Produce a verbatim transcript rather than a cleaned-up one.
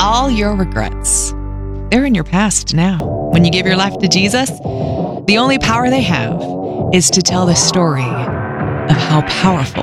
all your regrets, they're in your past now. When you give your life to Jesus, the only power they have is to tell the story of how powerful